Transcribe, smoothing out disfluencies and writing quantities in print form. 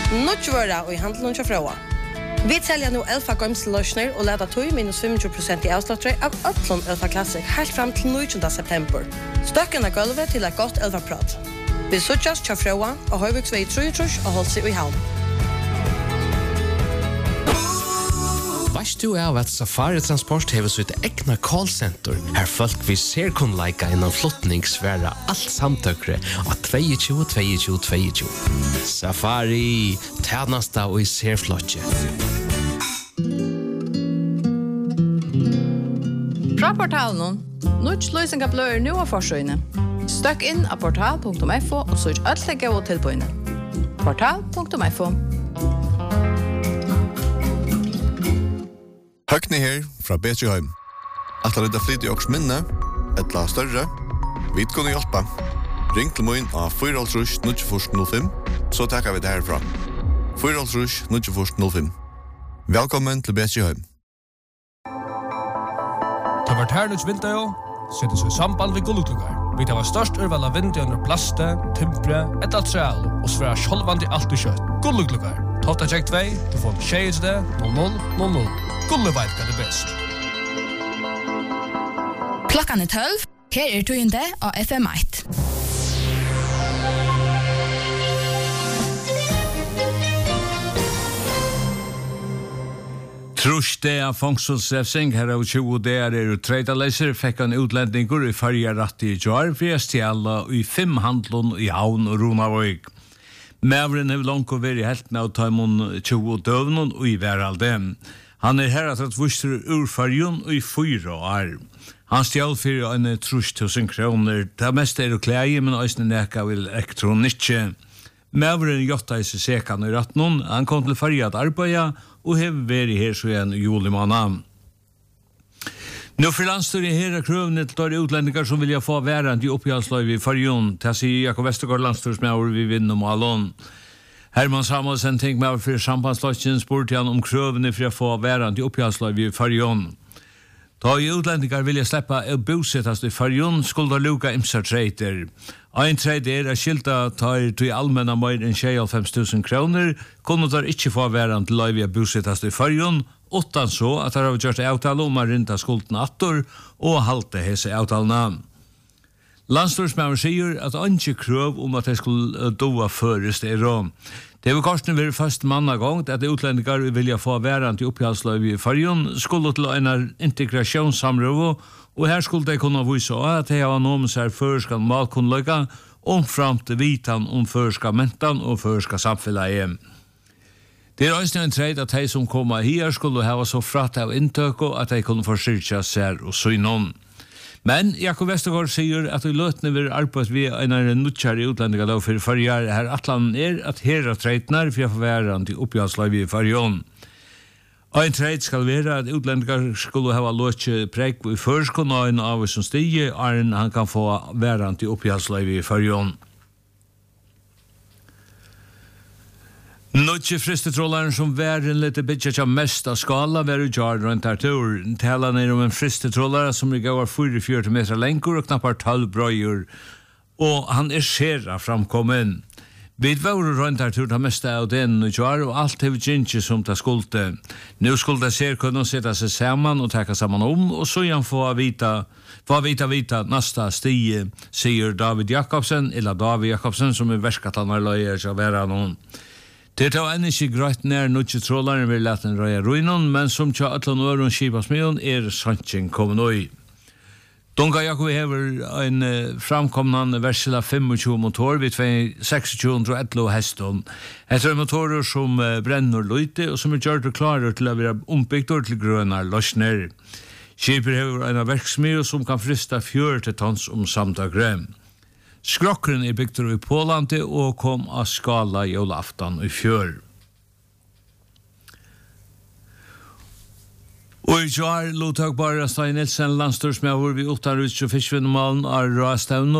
Nuttjvøra og i handelen til Frøa. Vi selger nå Elfa Gømseløsner og leder tog minus 25% i avslåttere av Øtlund Elfa Classic helt frem til 19. september. Støkken er gulvet til et godt Elfa-prat. Vi suttes til Frøa og Høyviksvei 33 og holdt seg i havn. Vast du av at Safari Transport hever sitt egna callcenter, her folk vi ser kun leika innan flottningsværa alt samtøkre av 22 22 22. Safari, tjenesta og i ser flotje. Fra portalen, Nuts løsning av bløyer nå av forsøyene. Støkk inn av portal.fo og søk alle gode tilbøyene. Portal.fo. Høgni her fra Betjeheim. At det er flyt i åks minne, et la større, vi kunne hjelpe. Ring til min av 4-0-0-5, så takker vi det herfra. 4-0-0-5. Velkommen til Betjeheim. Det var tærnets vinter jo, setter seg samband ved gullutlugar. Vi tar størst urval av vinter under plaste, timpre, et atreal, og svære sjolvand i alt i kjøtt. Gullutlugar. Totta check 2, du får tjejs det, 0000. Gulle vet hva det best. Klokkan 12, her tøyende av FM1. Trusch det av fångstelsrefsing her av 20 der tredaleser fikk han utlendingur i fargerat i jar for å stjæla i 5 handlun i havn og Ronavøyg. Mævren har langt vært i helten av taimon 20 døvnun og i hveralde. Han her at vuster ur fargen og i 4 år. Han stjal for en 3000 kroner. Det meste klei, men også neka vil elektronikke. Mævren jotta i seg sekan i rattnun. Han kom til farget arbeid og hev vært her så igjen i julimåned. Nå for landstyret her krøvene til utlendingar som vilja få værende i oppgjaldsløyve i fargen. Det sier Jakob Vestergaard landstyrsmæver vi vinner om allån. Herman Samuelsen tenk med for sambandsløsjen spurte han om krøvene for å få værende i oppgjaldsløyve i fargen. Da i utlendingar vilja sleppa å bosettast i fargen, skulle da luka imsa treiter. Ein treiter skilta tar til allmenna mer enn 25.000 kroner, kunne da ikke få værende løyve å bosettast i fargen, utan så at de har gjort avtale om å rinta skulden attor og halte hese avtalene. Landstorsmæver sier at ikke krøv om at de skulle doa førest er rom. Det var kosten ved først mannagang at utlendingar vilja få værende i oppgjaldsløyve i fargen skulle til en integrasjonssamrøve, og her skulle de kunne vise at de har noe med seg føreskan malkunnløyga, omframt vitan om føreska mentan og føreska samfellet. Det også en tredd at de som kommer her skulle ha så fratt av inntøk at de kunne forsyrkja seg og synon. Men Jakob Vestergaard sier at i løtene vil arbeids ved en nuttjær i utlendingar lov for farger her atlanen at herra treitnar for å få værende i oppgjaldsløyve i fargen. Ein treit skal være at utlendingar skulle ha løtje preg i førskon og en av som stiger enn han kan få værende i oppgjaldsløyve i fargen. Nutje fristetrollaren som væren lite bitja tja mest av skala var jar rundt her tur. Talan om en fristetrollare som går 44 meter lengur og knappar 12 brøyer. Og han skjera framkommen. Vi var rundt her tur ta mest av den jar og alt hev gynnsje som ta skulte. Nu skulle ser kunne sette seg saman og taka saman og så igjen få vita nasta stie, sier David Jakobsen, eller David Jakobsen som verskatanar løyer til å være noen. Det er enn ikke greit nær nutje trollaren vil lete en røya ruinon, men som tja atlan øron skipasmion sannsyn kommen oi. Dunga Jakob hever en framkomnan Versela 25 motor vid 2611 heston. Etter motorer som brenner løyte og som gjort og klarer til å være ombygdor til grønnar løsner. Skipet hever en verksmyr som kan frista 40 tons samdagre. Skrokkeren bygd i Pålande og kom av skala julaftan i fjør. Og i jar lottak bare Stein Nilsen landstorsmæver vi 8 ut 25 malen av Rastavn